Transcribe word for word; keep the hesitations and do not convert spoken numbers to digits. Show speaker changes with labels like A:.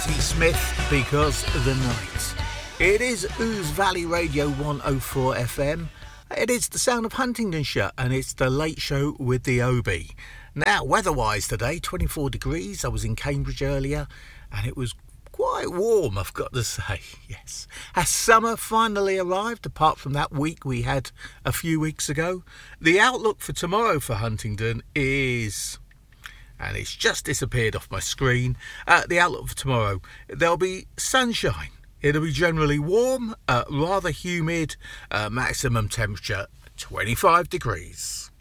A: Patti Smith, Because the Night. It is Ouse Valley Radio one oh four F M. It is the sound of Huntingdonshire, and it's the Late Show with the Obi. Now, weather-wise today, twenty-four degrees. I was in Cambridge earlier, and it was quite warm, I've got to say. Yes. Has summer finally arrived, apart from that week we had a few weeks ago? The outlook for tomorrow for Huntingdon is... and it's just disappeared off my screen. Uh, the outlook for tomorrow, there'll be sunshine. It'll be generally warm, uh, rather humid, uh, maximum temperature twenty-five degrees.